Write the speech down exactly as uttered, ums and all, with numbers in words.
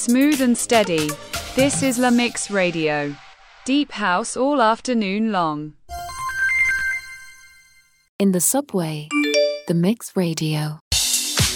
smooth and steady. This is La Mix Radio. Deep house all afternoon long. In the subway, The Mix Radio.